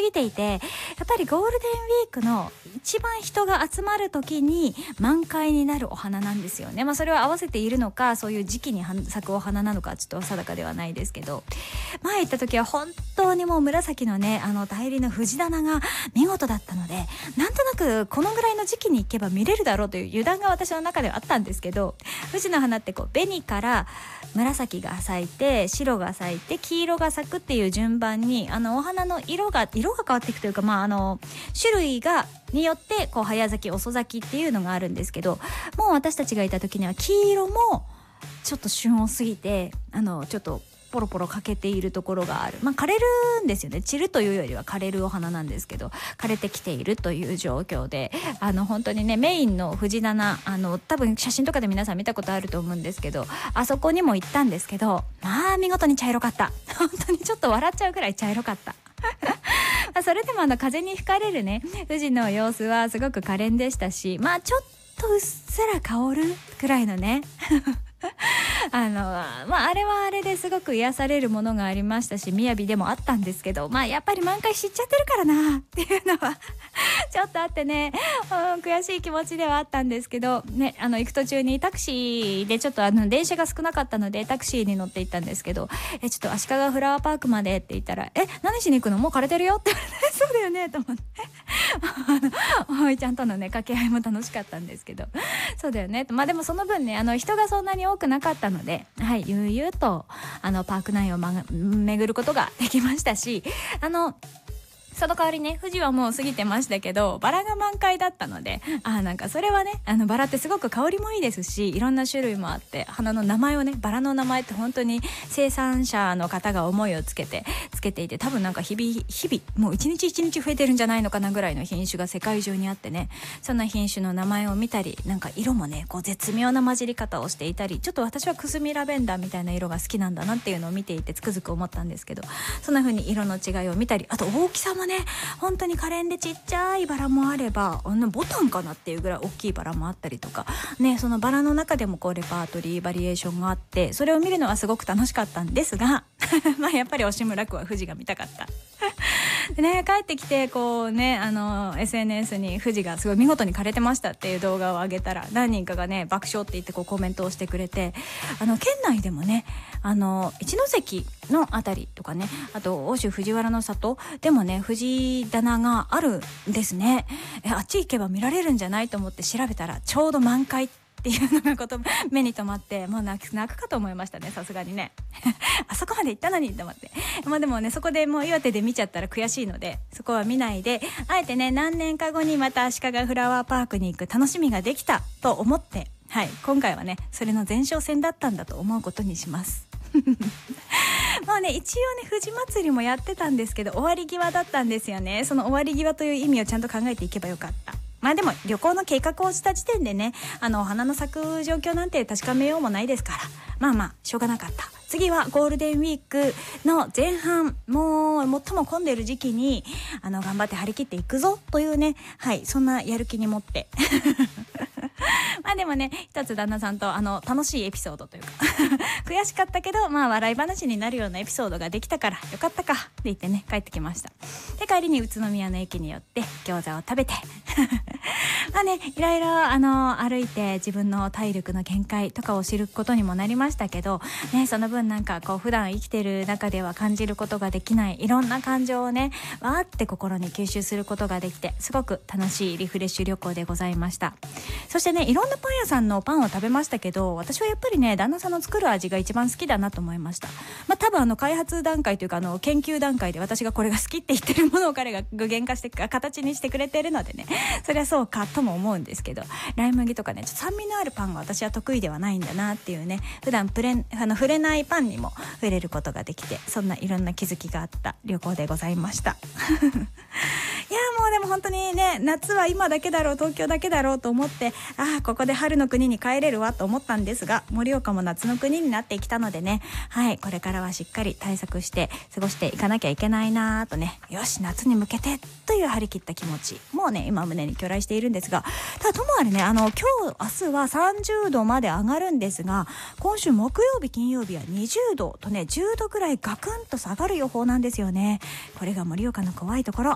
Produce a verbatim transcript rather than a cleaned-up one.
ぎていて、やっぱりゴールデンウィークの一番人が集まる時に満開になるお花なんですよね。まあそれは合わせているのか、そういう時期に咲くお花なのかちょっと定かではないですけど、前行った時は本当にもう紫のね、あの大輪の藤棚が見事だったので、なんとなくこのぐらいの時期に行けば見れるだろうという油断が私の中ではあったんですけど、藤の花ってこう紅から紫が咲いて、白が咲いて、黄色が咲くっていう順番に、あのお花の色が色が変わっていくというか、まああの種類がによってこう早咲き遅咲きっていうのがあるんですけど、もう私たちがいた時には黄色もちょっと旬を過ぎて、あのちょっとポロポロ欠けているところがある。まあ枯れるんですよね。散るというよりは枯れるお花なんですけど、枯れてきているという状況で、あの本当にね、メインの藤棚、あの多分写真とかで皆さん見たことあると思うんですけど、あそこにも行ったんですけど、まあ見事に茶色かった。本当にちょっと笑っちゃうくらい茶色かったそれでもあの風に吹かれるね、藤の様子はすごく可憐でしたし、まあちょっとうっすら香るくらいのねあのまああれはあれですごく癒されるものがありましたし、雅でもあったんですけど、まあやっぱり満開知っちゃってるからなっていうのはちょっとあってね、うん、悔しい気持ちではあったんですけどね。あの行く途中にタクシーでちょっとあの電車が少なかったのでタクシーに乗って行ったんですけど、えちょっと足利フラワーパークまでって言ったら、え何しに行くの、もう枯れてるよってそうだよねと思ってあのおいちゃんとのね掛け合いも楽しかったんですけど、そうだよね。まあでもその分ね、あの人がそんなに多くなかったので、はい悠々とあのパーク内を、ま、巡ることができましたし、あのその代わりね、富士はもう過ぎてましたけど、バラが満開だったので、あなんかそれはね、あのバラってすごく香りもいいですし、いろんな種類もあって、花の名前をね、バラの名前って本当に生産者の方が思いをつけてつけていて、多分なんか日々日々もう一日一日増えてるんじゃないのかなぐらいの品種が世界中にあってね、そんな品種の名前を見たり、なんか色もね、こう絶妙な混じり方をしていたり、ちょっと私はくすみラベンダーみたいな色が好きなんだなっていうのを見ていてつくづく思ったんですけど、そんな風に色の違いを見たり、あと大きさもね、本当に可憐でちっちゃいバラもあれば、あのボタンかなっていうぐらい大きいバラもあったりとかね、そのバラの中でもこうレパートリーバリエーションがあって、それを見るのはすごく楽しかったんですがまあやっぱり押村区は富士が見たかったでね、帰ってきてこうね、あの エスエヌエス に富士がすごい見事に枯れてましたっていう動画を上げたら、何人かがね爆笑って言ってこうコメントをしてくれて、あの県内でもね、あの一関のあたりとかね、あと奥州藤原の里でもね藤棚があるんですね。えあっち行けば見られるんじゃないと思って調べたら、ちょうど満開っていうのがこと目に留まって、もう泣く泣くかと思いましたね、さすがにねあそこまで行ったのにと思って。まあでもね、そこでもう岩手で見ちゃったら悔しいので、そこは見ないで、あえてね何年か後にまた足利フラワーパークに行く楽しみができたと思って、はい、今回はねそれの前哨戦だったんだと思うことにしますまあね、一応ね富士祭りもやってたんですけど、終わり際だったんですよね。その終わり際という意味をちゃんと考えていけばよかった。まあでも旅行の計画をした時点でね、あのお花の咲く状況なんて確かめようもないですから、まあまあしょうがなかった。次はゴールデンウィークの前半、もう最も混んでいる時期にあの頑張って張り切っていくぞというね、はい、そんなやる気に持ってまあでもね、一つ旦那さんとあの楽しいエピソードというか悔しかったけど、まあ笑い話になるようなエピソードができたからよかったかって言ってね帰ってきました。で帰りに宇都宮の駅に寄って餃子を食べてまあね、いろいろあの歩いて自分の体力の限界とかを知ることにもなりましたけどね、その分なんかこう普段生きてる中では感じることができないいろんな感情をね、わーって心に吸収することができて、すごく楽しいリフレッシュ旅行でございました。そしてね、いろんなパン屋さんのパンを食べましたけど、私はやっぱりね旦那さんの作る味が一番好きだなと思いました。まあ多分あの開発段階というかあの研究段階で私がこれが好きって言ってるものを彼が具現化して形にしてくれてるのでね、それはそうかとも思うんですけど、ライ麦とかねちょっと酸味のあるパンが私は得意ではないんだなっていうね、普段プレあの触れないパンにも触れることができて、そんないろんな気づきがあった旅行でございましたいやもうでも本当にね、夏は今だけだろう、東京だけだろうと思って、ああここで春の国に帰れるわと思ったんですが、盛岡も夏の国になってきたのでね、はい、これからはしっかり対策して過ごしていかなきゃいけないなとね、よし夏に向けてという張り切った気持ちもうね今胸に去来しているんですが、ただともあれね、あの今日明日はさんじゅうどまで上がるんですが、今週木曜日金曜日はにじゅうどとねじゅうどぐらいガクンと下がる予報なんですよね。これが盛岡の怖いところ。